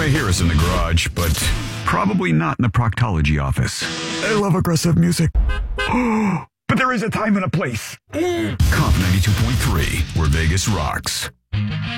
may hear us in the garage, but probably not in the proctology office. I love aggressive music. But there is a time and a place. Comp 92.3, where Vegas rocks.